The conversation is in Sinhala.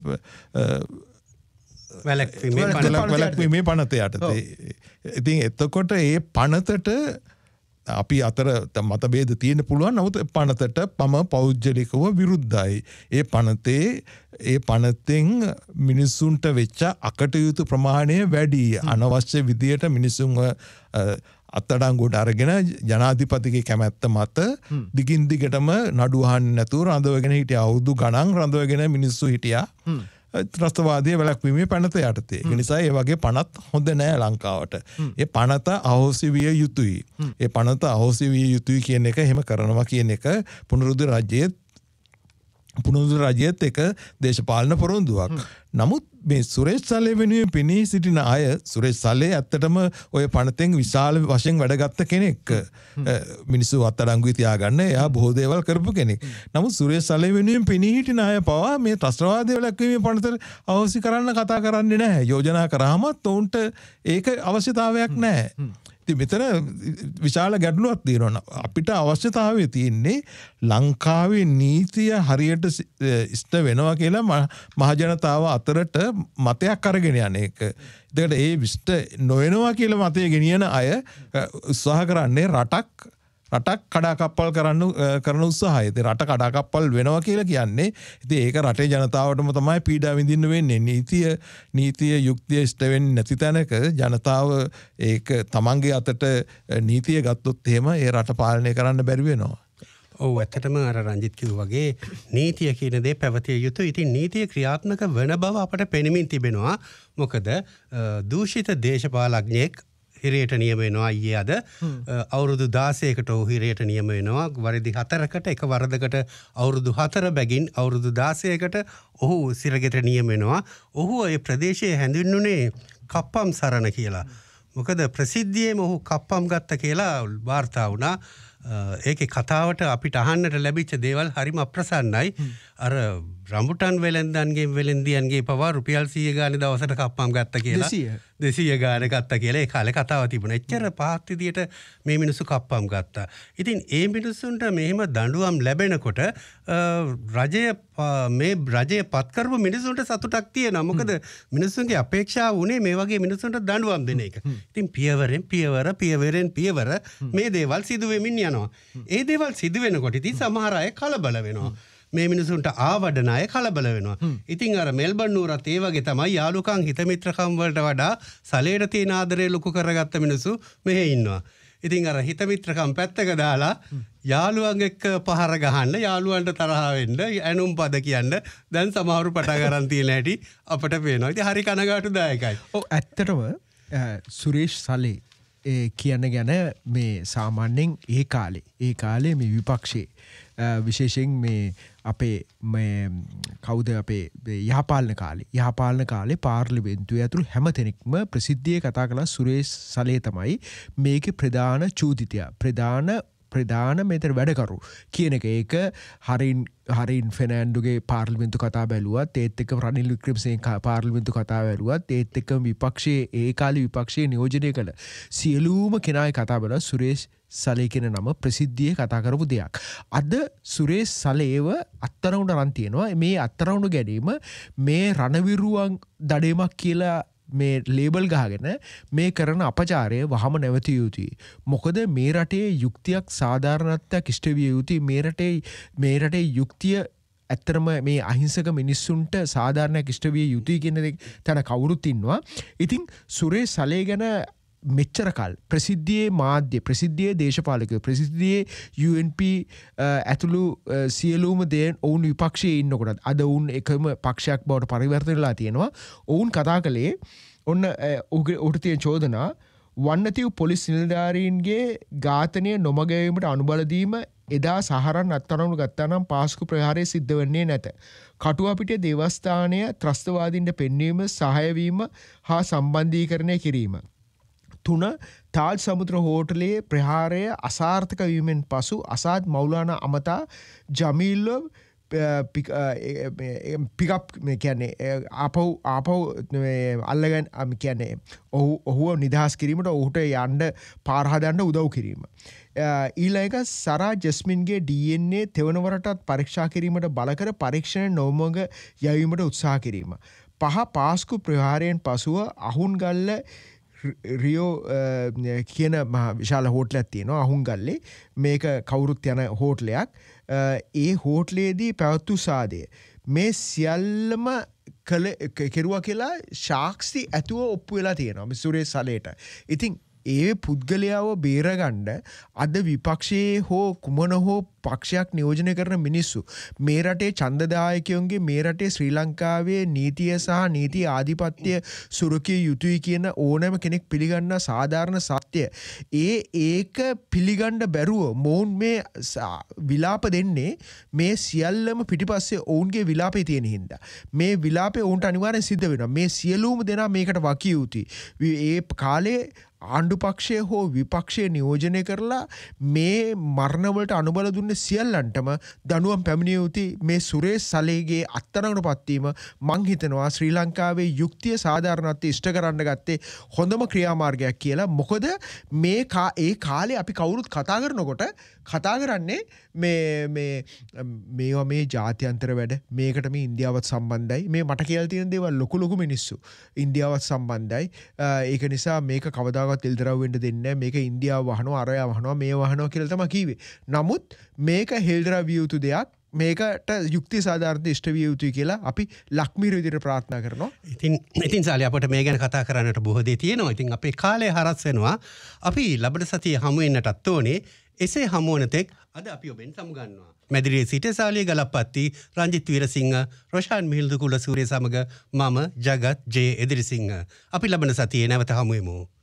වැලැක්වීමේ පනත යටතේ. ඉතින් එතකොට ඒ පනතට අපි අතර මතභේද තියෙන්න පුළුවන්. නමුත් පනතට පෞද්ගලිකව විරුද්ධයි. ඒ පනතෙන් මිනිස්සුන්ට වෙච්ච අකටයුතු ප්‍රමාණය වැඩි. අනවශ්‍ය විදියට මිනිසුන්ව අත්තඩංගුවට අරගෙන ජනාධිපතිගේ කැමැත්ත මත දිගින් දිගටම නඩු අහන්න නැතුව රඳවගෙන හිටිය අවුරුදු ගණන් රඳවගෙන මිනිස්සු හිටියා. ත්‍රස්තවාදයේ වැළැක්වීමේ පනත යටතේ. ඒ නිසා ඒ වගේ පනත් හොඳ නෑ ලංකාවට. ඒ පනත අහෝසි විය යුතුයි. ඒ පනත අහෝසි විය යුතුයි කියන එක එහෙම කරනවා කියන එක පුනරුද්ධ රජයේත් එක දේශපාලන පොරොන්දුවක්. නමුත් මේ සුරේෂ් සල්ලේ වෙනුවෙන් පෙනී සිටින අය සුරේෂ් සල්ලේ ඇත්තටම ඔය පනතෙන් විශාල වශයෙන් වැඩගත්ත කෙනෙක්. මිනිස්සු අත්අඩංගුවේ තියාගන්න එයා බොහෝ දේවල් කරපු කෙනෙක්. නමුත් සුරේෂ් සල්ලේ වෙනුවෙන් පෙනී සිටින අය පවා මේ ත්‍රස්තවාදයේ වැළැක්වීමේ පනත අවශ්‍ය කරන්න කතා කරන්නේ නැහැ. යෝජනා කරාමත් උන්ට ඒක අවශ්‍යතාවයක් නැහැ. ඉතින් මෙතන විශාල ගැටලුවක් තියෙනවා. අපිට අවශ්‍යතාවය තියෙන්නේ ලංකාවේ නීතිය හරියට ඉෂ්ට වෙනවා කියලා මහජනතාව අතරට මතයක් අරගෙන යන එක. ඒකට ඒ ඉෂ්ට නොවෙනවා කියලා මතය ගෙනියන අය උත්සාහ කරන්නේ රටක් කඩාකප්පල් කරන උත්සාහය. ඉතින් රට කඩාකප්පල් වෙනවා කියලා කියන්නේ ඉතින් ඒක රටේ ජනතාවටම තමයි පීඩා විඳින්න වෙන්නේ. නීතිය යුක්තිය ඉෂ්ට වෙන්නේ නැති තැනක ජනතාව ඒක තමන්ගේ අතට නීතිය ගත්තොත් එහෙම ඒ රට පාලනය කරන්න බැරි වෙනවා. ඔව් ඇත්තටම අර රංජිත් කිව්වා වගේ නීතිය කියන දේ පැවතිය යුතුයි. ඉතින් නීතිය ක්‍රියාත්මක වෙන බව අපට පෙනෙමින් තිබෙනවා. මොකද දූෂිත දේශපාලඥයෙක් හිරයට නියම වෙනවා ඊයේ අද අවුරුදු 16කට ඔහු හිරයට නියම වෙනවා. වරදි 4කට එක වරදකට අවුරුදු 4 බැගින් අවුරුදු 16කට ඔහු සිරගෙට නියම වෙනවා. ඔහු ඒ ප්‍රදේශයේ හැඳින්වුනේ කප්පම් සරණ කියලා. මොකද ප්‍රසිද්ධියේම ඔහු කප්පම් ගත්ත කියලා වාර්තා වුණා. ඒකේ කතාවට අපිට අහන්නට ලැබිච්ච දේවල් හරිම අප්‍රසන්නයි. අර රම්බුටන් වෙලෙන්දියන්ගේ පවා රුපියල් 100 ගානේ දවසට කප්පම් ගත්ත කියලා 200 ගානේ ගත්ත කියලා ඒ කාලේ කතාව තිබුණා. එච්චර පහත් විදියට මේ මිනිස්සු කප්පම් ගත්තා. ඉතින් ඒ මිනිස්සුන්ට මෙහෙම දඬුවම් ලැබෙනකොට රජය පත් කරපු මිනිස්සුන්ට සතුටක් තියෙනවා. මොකද මිනිස්සුන්ගේ අපේක්ෂාව උනේ මේ වගේ මිනිස්සුන්ට දඬුවම් දෙන එක. ඉතින් පියවරෙන් පියවර මේ දේවල් සිදු වෙමින් යනවා. ඒ දේවල් සිදු වෙනකොට ඉතින් සමහර අය කලබල වෙනවා. මේ මිනිසුන්ට ආවඩන අය කලබල වෙනවා. ඉතින් අර මෙල්බන් නුවරත් ඒ වගේ තමයි යාළුකම් හිතමිත්‍රකම් වලට වඩා සලේට තියෙන ආදරේ ලොකු කරගත්ත මිනිස්සු මෙහෙ ඉන්නවා. ඉතින් අර හිතමිත්‍රකම් පැත්තක දාලා යාළුවන් එක්ක පහර ගහන්න, යාළුවන්ට තරහ වෙන්න, ඇනුම් පද කියන්න දැන් සමහරු පටන් ගන්න තියෙන හැටි අපට පේනවා. ඉතින් හරි කනගාටුදායකයි. ඔව් ඇත්තටම සුරේෂ් සලේ කියන්න ගැන මේ සාමාන්‍යයෙන් ඒ කාලේ මේ විපක්ෂයේ විශේෂයෙන් මේ අපේ කවුද අපේ යහපාලන කාලේ පාර්ලිමේන්තුවේ ඇතුළු හැම තැනකම ප්‍රසිද්ධියේ කතා කළා සුරේෂ් සලේ තමයි මේකේ ප්‍රධාන චූදිතයා ප්‍රධාන මෙතන වැඩකරු කියන එක. ඒක හරින් ෆෙනෑන්ඩුගේ පාර්ලිමේන්තු කතා බැලුවත් ඒත් එක්ක රනිල් වික්‍රමසිංහ පාර්ලිමේන්තු කතා බැලුවත් ඒත් එක්ක විපක්ෂයේ ඒ කාලේ විපක්ෂයේ නියෝජනය කළ සියලුම කෙනාගේ කතා බැලුවා සුරේෂ් සලේ කියන නම ප්‍රසිද්ධියේ කතා කරපු දෙයක්. අද සුරේෂ් සලේව අත්තරවුන්ට රන් තියෙනවා. මේ අත්තරවුන්ට ගැනීම මේ රණවිරුවන් දඩේමක් කියලා මේ ලේබල් ගහගෙන මේ කරන අපචාරය වහම නැවතිය යුතුයි. මොකද මේ රටේ යුක්තියක් සාධාරණත්වයක් ඉෂ්ට විය යුතුයි. මේ රටේ යුක්තිය ඇත්තරම මේ අහිංසක මිනිස්සුන්ට සාධාරණයක් ඉෂ්ට විය යුතුයි කියන තැන කවුරුත් ඉන්නවා. ඉතින් සුරේෂ් සලේ ගැන මෙච්චර කල් ප්‍රසිද්ධියේ දේශපාලකයෝ ප්‍රසිද්ධියේ UNP ඇතුළු සියලුම දේන් ඔවුන් විපක්ෂයේ ඉන්නකොටත් අද ඔවුන් එකම පක්ෂයක් බවට පරිවර්තන වෙලා තියෙනවා. ඔවුන් කතා කළේ ඔන්න ඔහුට තියෙන චෝදනා වන්නතිව් පොලිස් නිලධාරීන්ගේ ඝාතනය නොමගැවීමට අනුබල දීම එදා සහරන් අත්අඩංගුවට ගත්තා නම් පාස්කු ප්‍රහාරය සිද්ධ වෙන්නේ නැත. කටුවපිටිය දේවස්ථානය ත්‍රස්තවාදීන්ට පෙන්වීම සහාය වීම හා සම්බන්ධීකරණය කිරීම. 3 තාජ් සමුද්‍ර හෝටලයේ ප්‍රහාරය අසාර්ථක වීමෙන් පසු අසාද් මෞලානා අමතා ජමීල්ව පිකප් කියන්නේ ආපහු අල්ලගන් කියන්නේ ඔහුව නිදහස් කිරීමට ඔහුට යන්න පාරහදන්න උදව් කිරීම. ඊළඟ සරා ජස්මින්ගේ DNA තෙවනවරටත් පරීක්ෂා කිරීමට බලකර පරීක්ෂණ නොමග යැවීමට උත්සාහ කිරීම. 5 පාස්කු ප්‍රහාරයෙන් පසුව අහුන්ගල්ල රියෝ කියන විශාල හෝටලයක් තියෙනවා අහුන්ගල්ලේ මේක කවුරුත් යන හෝටලයක්. ඒ හෝටලේදී පැවැත්වූ සාදය මේ සියල්ලම කෙරුවා කියලා සාක්ෂි ඇතුව ඔප්පු වෙලා තියෙනවා සුරේෂ් සලේට. ඉතින් ඒ පුද්ගලයාව බේරගන්න අද විපක්ෂයේ හෝ කුමන හෝ පක්ෂයක් නියෝජනය කරන මිනිස්සු මේ රටේ ඡන්දදායකයන්ගේ මේ රටේ ශ්‍රී ලංකාවේ නීතිය සහ නීති ආධිපත්‍ය සුරකිය යුතුයි කියන ඕනෑම කෙනෙක් පිළිගන්න සාධාරණ සත්‍ය ඒක පිළිගන්න බැරුව මොවුන් මේ විලාප දෙන්නේ මේ සියල්ලම පිටිපස්සේ ඔවුන්ගේ විලාපේ තියෙන හින්දා. මේ විලාපේ ඔවුන්ට අනිවාර්යෙන් සිද්ධ වෙනවා. මේ සියලුම දෙනා මේකට වකිය යුතුයි. ඒ කාලේ ආණ්ඩු පක්ෂය හෝ විපක්ෂය නියෝජනය කරලා මේ මරණවලට අනුබල දුන්න සියල්ලන්ටම දනුවම් පැමිණිය යුතුයි. මේ සුරේෂ් සලේගේ අත්අඩංගුවට පත්වීම මං හිතනවා ශ්‍රී ලංකාවේ යුක්තිය සාධාරණත්වය ඉෂ්ට කරන්න ගත්තේ හොඳම ක්‍රියාමාර්ගයක් කියලා. මොකද මේ ඒ කාලේ අපි කවුරුත් කතා කරනකොට කතා කරන්නේ මේවා මේ ජාත්‍යන්තර වැඩ මේකට මේ ඉන්දියාවත් සම්බන්ධයි. මේ මට කියලා තියෙන දේවල් ලොකු මිනිස්සු ඉන්දියාවත් සම්බන්ධයි. ඒක නිසා මේක කවදාවත් එල්දරව් වෙන්න දෙන්නේ නැහැ. මේක ඉන්දියාව වහනවා අරයා වහනවා මේ වහනවා කියලා තමයි කිව්වේ. නමුත් මේක හෙල්දරව් විය යුතු දෙයක්. මේකට යුක්ති සාධාරණ ඉෂ්ට විය යුතුයි කියලා අපි ලක්මීර විදිහට ප්‍රාර්ථනා කරනවා. ඉතින් සාලි අපට මේ ගැන කතා කරන්නට බොහෝ දේ තියෙනවා. ඉතින් අපේ කාලය හරස් වෙනවා. අපි ලබන සතියේ හමු වෙන්නටත් ඕනේ. එසේ හමුවන තෙක් අද අපි ඔබෙන් සමුගන්නවා. මැදිරියේ සිට සාලිය ගලප්පත්ති රංජිත් වීරසිංහ රොෂාන් මිහිල්දු කුලසූරිය සමග මම ජගත් ජේ එදිරිසිංහ. අපි ලබන සතියේ නැවත හමු වෙමු.